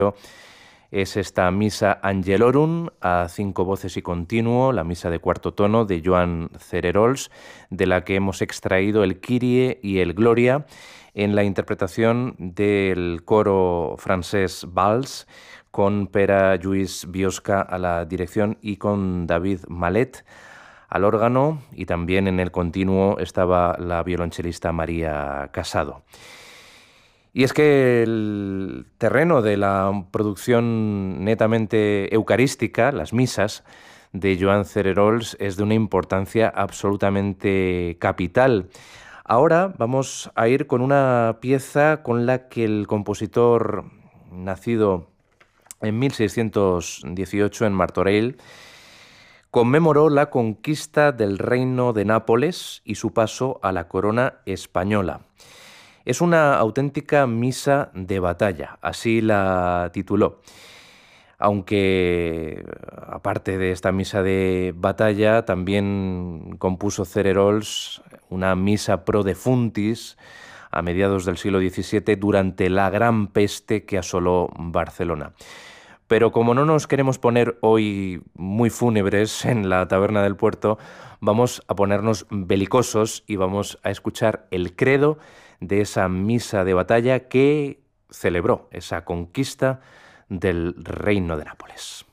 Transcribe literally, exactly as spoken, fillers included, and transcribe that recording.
es esta Missa Angelorum a cinco voces y continuo, la misa de cuarto tono de Joan Cererols, de la que hemos extraído el Kyrie y el Gloria en la interpretación del coro francés Valls, con Pere Lluís Biosca a la dirección y con David Malet al órgano, y también en el continuo estaba la violonchelista María Casado. Y es que el terreno de la producción netamente eucarística, las misas de Joan Cererols, es de una importancia absolutamente capital. Ahora vamos a ir con una pieza con la que el compositor, nacido en mil seiscientos dieciocho en Martorell, conmemoró la conquista del reino de Nápoles y su paso a la corona española. Es una auténtica misa de batalla, así la tituló. Aunque, aparte de esta misa de batalla, también compuso Cererols una misa pro defuntis a mediados del siglo diecisiete durante la gran peste que asoló Barcelona. Pero como no nos queremos poner hoy muy fúnebres en la Taberna del Puerto, vamos a ponernos belicosos y vamos a escuchar el credo de esa misa de batalla que celebró esa conquista del Reino de Nápoles.